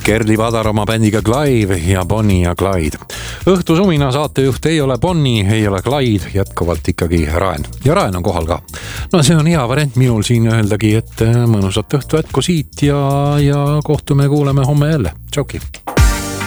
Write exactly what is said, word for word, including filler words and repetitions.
Gerli Padar oma bändiga Clive ja Bonnie ja Clyde. Õhtu sumina saatejuht ei ole Bonnie, ei ole Clyde, jätkuvalt ikkagi Raen. Ja Raen on kohal ka. No see on hea variant minul siin öeldagi, et mõnusat õhtu jätku siit ja, ja kohtume kuuleme homme jälle. Tšauki!